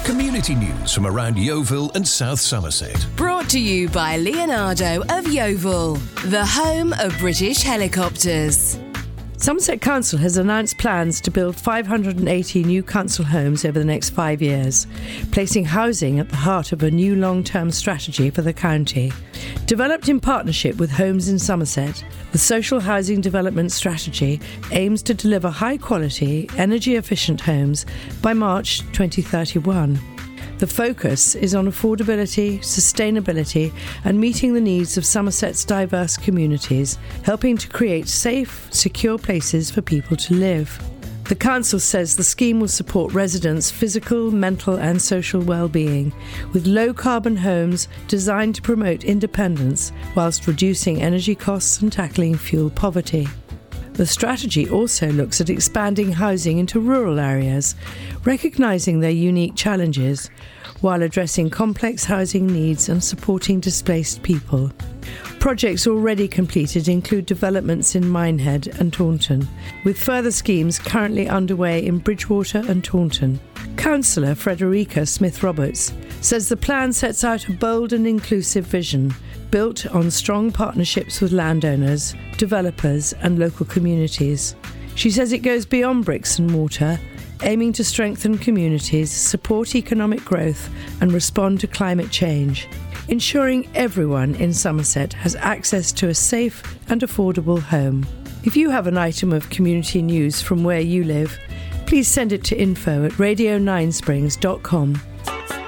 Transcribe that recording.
Community news from around Yeovil and South Somerset. Brought to you by Leonardo of Yeovil, the home of British helicopters. Somerset Council has announced plans to build 580 new council homes over the next 5 years, placing housing at the heart of a new long-term strategy for the county. Developed in partnership with Homes in Somerset, the Social Housing Development Strategy aims to deliver high-quality, energy-efficient homes by March 2031. The focus is on affordability, sustainability and meeting the needs of Somerset's diverse communities, helping to create safe, secure places for people to live. The Council says the scheme will support residents' physical, mental and social well-being, with low-carbon homes designed to promote independence whilst reducing energy costs and tackling fuel poverty. The strategy also looks at expanding housing into rural areas, recognising their unique challenges, while addressing complex housing needs and supporting displaced people. Projects already completed include developments in Minehead and Taunton, with further schemes currently underway in Bridgewater and Taunton. Councillor Frederica Smith-Roberts says the plan sets out a bold and inclusive vision, built on strong partnerships with landowners, developers and local communities. She says it goes beyond bricks and mortar, aiming to strengthen communities, support economic growth and respond to climate change, ensuring everyone in Somerset has access to a safe and affordable home. If you have an item of community news from where you live, please send it to info@radio9springs.com.